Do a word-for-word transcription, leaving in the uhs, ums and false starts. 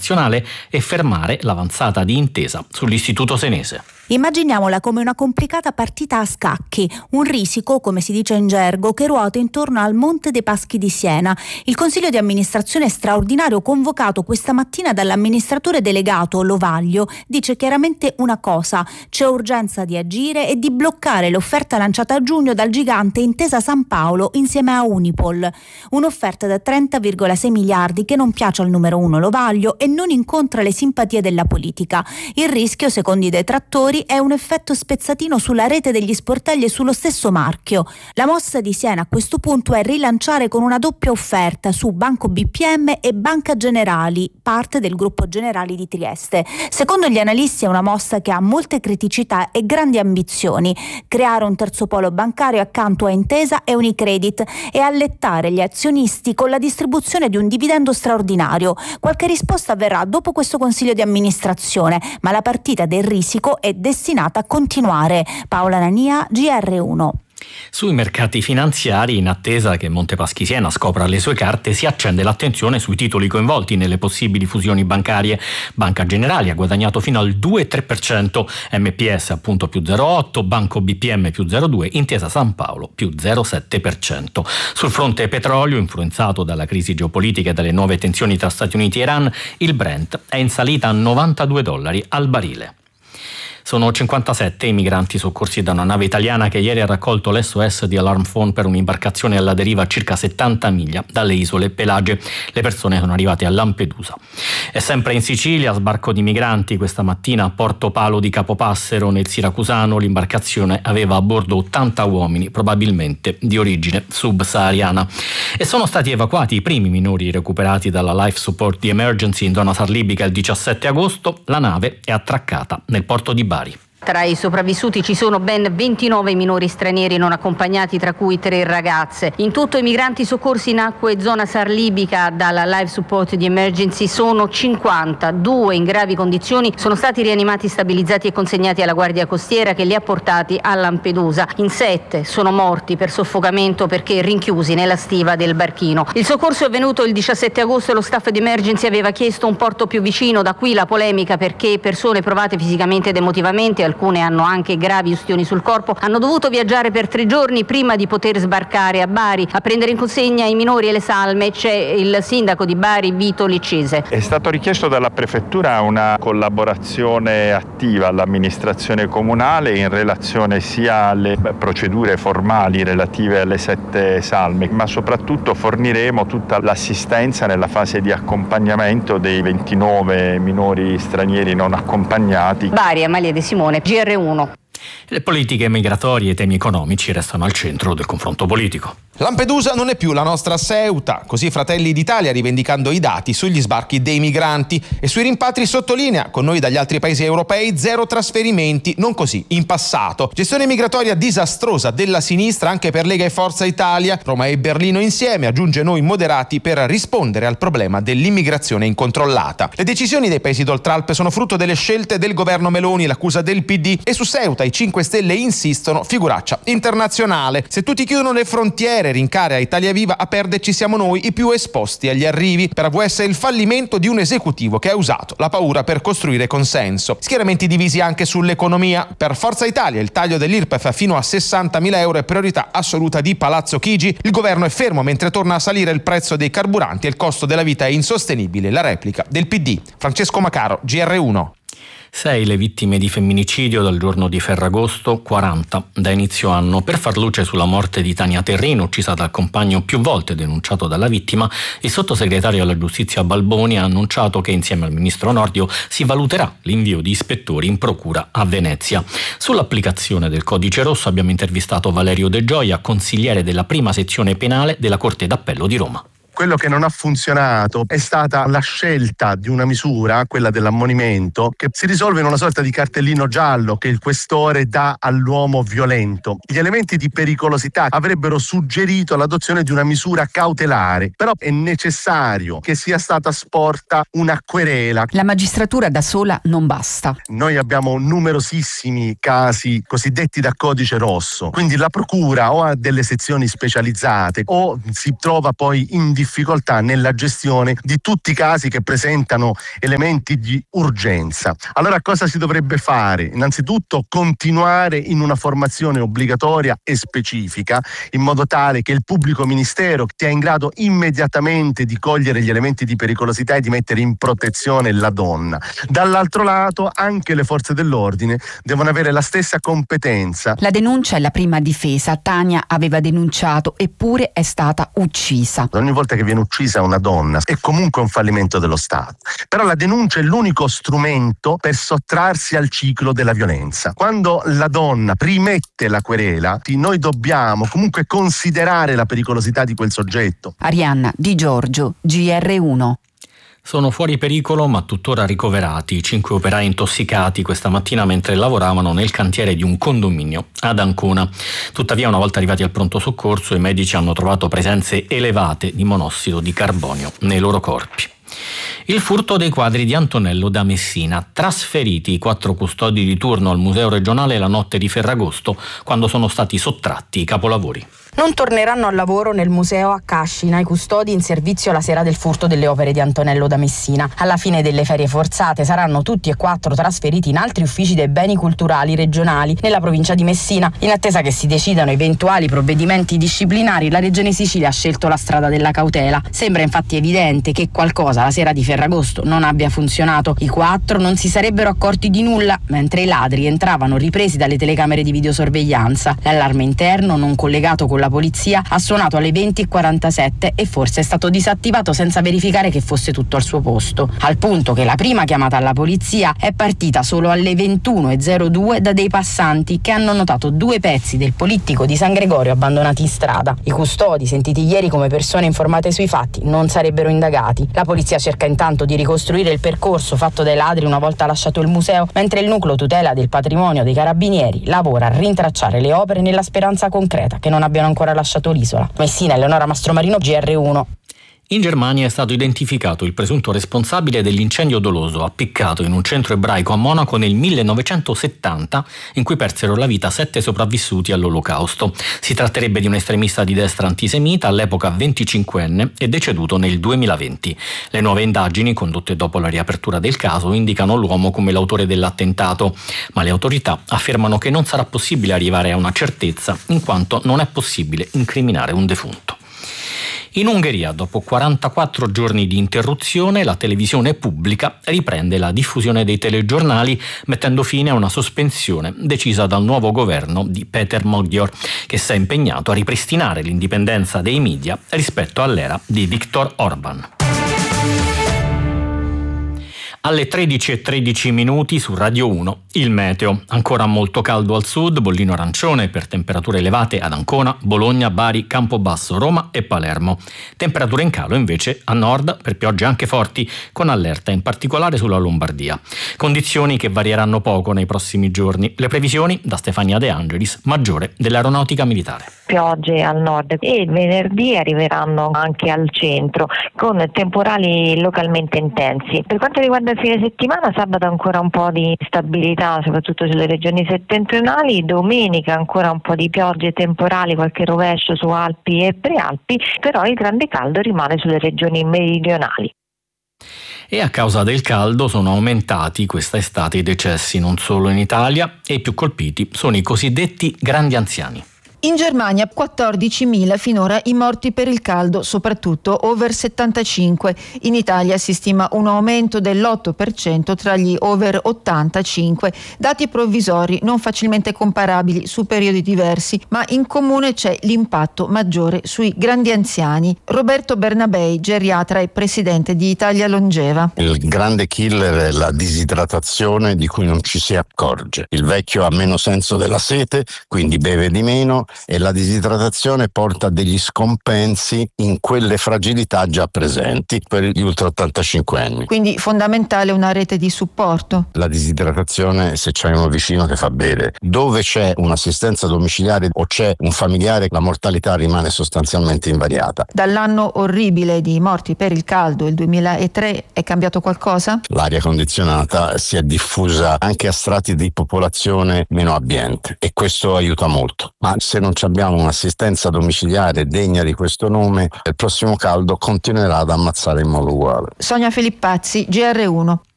nazionale e fermare l'avanzata di intesa sull'istituto senese. Immaginiamola come una complicata partita a scacchi, un risico, come si dice in gergo, che ruota intorno al Monte dei Paschi di Siena. Il consiglio di amministrazione straordinario convocato questa mattina dall'amministratore delegato Lovaglio dice chiaramente una cosa: c'è urgenza di agire e di bloccare l'offerta lanciata a giugno dal gigante Intesa San Paolo insieme a Unipol. Un'offerta da trenta virgola sei miliardi che non piace al numero uno Lovaglio e non incontra le simpatie della politica. Il rischio, secondo i detrattori, è un effetto spezzatino sulla rete degli sportelli e sullo stesso marchio. La mossa di Siena a questo punto è rilanciare con una doppia offerta su Banco B P M e Banca Generali, parte del gruppo Generali di Trieste. Secondo gli analisti è una mossa che ha molte criticità e grandi ambizioni: creare un terzo polo bancario accanto a Intesa e Unicredit e allettare gli azionisti con la distribuzione di un dividendo straordinario. Qualche risposta verrà dopo questo consiglio di amministrazione, ma la partita del risico è destinata a continuare. Paola Nania, G R uno. Sui mercati finanziari, in attesa che Monte Paschi Siena scopra le sue carte, si accende l'attenzione sui titoli coinvolti nelle possibili fusioni bancarie. Banca Generali ha guadagnato fino al due virgola tre per cento, M P S appunto più zero virgola otto, Banco B P M più zero virgola due, Intesa San Paolo più zero virgola sette per cento. Sul fronte petrolio, influenzato dalla crisi geopolitica e dalle nuove tensioni tra Stati Uniti e Iran, il Brent è in salita a novantadue dollari al barile. Sono cinquantasette i migranti soccorsi da una nave italiana che ieri ha raccolto l'S O S di Alarm Phone per un'imbarcazione alla deriva a circa settanta miglia dalle isole Pelagie. Le persone sono arrivate a Lampedusa. E sempre in Sicilia, sbarco di migranti questa mattina a Porto Palo di Capopassero nel Siracusano. L'imbarcazione aveva a bordo ottanta uomini, probabilmente di origine subsahariana. E sono stati evacuati i primi minori recuperati dalla Life Support di Emergency in zona Sarlibica il diciassette agosto. La nave è attraccata nel porto di Bari. Tra i sopravvissuti ci sono ben ventinove minori stranieri non accompagnati, tra cui tre ragazze. In tutto i migranti soccorsi in acque e zona sarlibica dalla Life Support di Emergency sono cinquanta. Due in gravi condizioni sono stati rianimati, stabilizzati e consegnati alla Guardia Costiera che li ha portati a Lampedusa. In sette sono morti per soffocamento perché rinchiusi nella stiva del barchino. Il soccorso è avvenuto il diciassette agosto e lo staff di Emergency aveva chiesto un porto più vicino. Da qui la polemica, perché persone provate fisicamente ed emotivamente, alcune hanno anche gravi ustioni sul corpo, hanno dovuto viaggiare per tre giorni prima di poter sbarcare a Bari. A prendere in consegna i minori e le salme c'è il sindaco di Bari, Vito Liccese. È stato richiesto dalla prefettura una collaborazione attiva all'amministrazione comunale in relazione sia alle procedure formali relative alle sette salme, ma soprattutto forniremo tutta l'assistenza nella fase di accompagnamento dei ventinove minori stranieri non accompagnati. Bari, Amalia De Simone, G R uno. Le politiche migratorie e i temi economici restano al centro del confronto politico. Lampedusa non è più la nostra Ceuta, così Fratelli d'Italia rivendicando i dati sugli sbarchi dei migranti e sui rimpatri sottolinea: con noi dagli altri paesi europei zero trasferimenti, non così in passato. Gestione migratoria disastrosa della sinistra anche per Lega e Forza Italia, Roma e Berlino insieme, aggiunge noi moderati, per rispondere al problema dell'immigrazione incontrollata. Le decisioni dei paesi d'Oltralpe sono frutto delle scelte del governo Meloni, l'accusa del P D, e su Ceuta i cinque Stelle insistono: figuraccia internazionale. Se tutti chiudono le frontiere, rincarea Italia Viva, a perderci siamo noi i più esposti agli arrivi. Per A V S il fallimento di un esecutivo che ha usato la paura per costruire consenso. Schieramenti divisi anche sull'economia. Per Forza Italia il taglio dell'I R P E F fino a sessantamila euro è priorità assoluta di Palazzo Chigi. Il governo è fermo mentre torna a salire il prezzo dei carburanti e il costo della vita è insostenibile. La replica del P D. Francesco Macaro, G R uno. Sei le vittime di femminicidio dal giorno di Ferragosto, quaranta da inizio anno. Per far luce sulla morte di Tania Terrino, uccisa dal compagno più volte denunciato dalla vittima, il sottosegretario alla giustizia Balboni ha annunciato che insieme al ministro Nordio si valuterà l'invio di ispettori in procura a Venezia. Sull'applicazione del codice rosso abbiamo intervistato Valerio De Gioia, consigliere della prima sezione penale della Corte d'Appello di Roma. Quello che non ha funzionato è stata la scelta di una misura, quella dell'ammonimento, che si risolve in una sorta di cartellino giallo che il questore dà all'uomo violento. Gli elementi di pericolosità avrebbero suggerito l'adozione di una misura cautelare, però è necessario che sia stata sporta una querela. La magistratura da sola non basta. Noi abbiamo numerosissimi casi cosiddetti da codice rosso, quindi la procura o ha delle sezioni specializzate o si trova poi in difficoltà difficoltà nella gestione di tutti i casi che presentano elementi di urgenza. Allora cosa si dovrebbe fare? Innanzitutto continuare in una formazione obbligatoria e specifica, in modo tale che il pubblico ministero sia in grado immediatamente di cogliere gli elementi di pericolosità e di mettere in protezione la donna. Dall'altro lato anche le forze dell'ordine devono avere la stessa competenza. La denuncia è la prima difesa. Tania aveva denunciato, eppure è stata uccisa. Ogni volta che viene uccisa una donna è comunque un fallimento dello Stato. Però la denuncia è l'unico strumento per sottrarsi al ciclo della violenza. Quando la donna rimette la querela, noi dobbiamo comunque considerare la pericolosità di quel soggetto. Arianna Di Giorgio, G R uno. Sono fuori pericolo ma tuttora ricoverati cinque operai intossicati questa mattina mentre lavoravano nel cantiere di un condominio ad Ancona. Tuttavia, una volta arrivati al pronto soccorso, i medici hanno trovato presenze elevate di monossido di carbonio nei loro corpi. Il furto dei quadri di Antonello da Messina. Trasferiti i quattro custodi di turno al Museo regionale la notte di Ferragosto, quando sono stati sottratti i capolavori. Non torneranno al lavoro nel museo a Cascina i custodi in servizio la sera del furto delle opere di Antonello da Messina. Alla fine delle ferie forzate saranno tutti e quattro trasferiti in altri uffici dei beni culturali regionali nella provincia di Messina. In attesa che si decidano eventuali provvedimenti disciplinari, la Regione Sicilia ha scelto la strada della cautela. Sembra infatti evidente che qualcosa la sera di Ferragosto non abbia funzionato. I quattro non si sarebbero accorti di nulla, mentre i ladri entravano ripresi dalle telecamere di videosorveglianza. L'allarme interno, non collegato con la polizia, ha suonato alle venti e quarantasette e forse è stato disattivato senza verificare che fosse tutto al suo posto, al punto che la prima chiamata alla polizia è partita solo alle ventuno e zero due da dei passanti che hanno notato due pezzi del polittico di San Gregorio abbandonati in strada. I custodi, sentiti ieri come persone informate sui fatti, non sarebbero indagati. La polizia cerca intanto di ricostruire il percorso fatto dai ladri una volta lasciato il museo, mentre il nucleo tutela del patrimonio dei carabinieri lavora a rintracciare le opere nella speranza concreta che non abbiano ancora lasciato l'isola. Messina, Eleonora Mastromarino, G R uno. In Germania è stato identificato il presunto responsabile dell'incendio doloso appiccato in un centro ebraico a Monaco nel millenovecentosettanta, in cui persero la vita sette sopravvissuti all'Olocausto. Si tratterebbe di un estremista di destra antisemita, all'epoca venticinquenne e deceduto nel duemilaventi. Le nuove indagini, condotte dopo la riapertura del caso, indicano l'uomo come l'autore dell'attentato, ma le autorità affermano che non sarà possibile arrivare a una certezza, in quanto non è possibile incriminare un defunto. In Ungheria, dopo quarantaquattro giorni di interruzione, la televisione pubblica riprende la diffusione dei telegiornali, mettendo fine a una sospensione decisa dal nuovo governo di Péter Magyar, che si è impegnato a ripristinare l'indipendenza dei media rispetto all'era di Viktor Orban. Alle tredici e tredici minuti su Radio uno, il meteo. Ancora molto caldo al sud, bollino arancione per temperature elevate ad Ancona, Bologna, Bari, Campobasso, Roma e Palermo. Temperature in calo invece a nord per piogge anche forti, con allerta in particolare sulla Lombardia. Condizioni che varieranno poco nei prossimi giorni. Le previsioni da Stefania De Angelis, maggiore dell'Aeronautica Militare. Piogge al nord e venerdì arriveranno anche al centro con temporali localmente intensi. Per quanto riguarda il fine settimana, sabato ancora un po' di stabilità soprattutto sulle regioni settentrionali, domenica ancora un po' di piogge temporali, qualche rovescio su Alpi e Prealpi, però il grande caldo rimane sulle regioni meridionali. E a causa del caldo sono aumentati questa estate i decessi non solo in Italia, e i più colpiti sono i cosiddetti grandi anziani. In Germania quattordicimila finora i morti per il caldo, soprattutto over settantacinque. In Italia si stima un aumento dell'otto per cento tra gli over ottantacinque. Dati provvisori non facilmente comparabili su periodi diversi, ma in comune c'è l'impatto maggiore sui grandi anziani. Roberto Bernabei, geriatra e presidente di Italia Longeva. Il grande killer è la disidratazione di cui non ci si accorge. Il vecchio ha meno senso della sete, quindi beve di meno, e la disidratazione porta a degli scompensi in quelle fragilità già presenti per gli ultra ottantacinque anni. Quindi fondamentale una rete di supporto. La disidratazione, se c'è uno vicino che fa bere, dove c'è un'assistenza domiciliare o c'è un familiare, la mortalità rimane sostanzialmente invariata. Dall'anno orribile di morti per il caldo, il duemilatré, è cambiato qualcosa? L'aria condizionata si è diffusa anche a strati di popolazione meno abbiente e questo aiuta molto. Ma se se non abbiamo un'assistenza domiciliare degna di questo nome, il prossimo caldo continuerà ad ammazzare in modo uguale. Sonia Filippazzi, G R uno.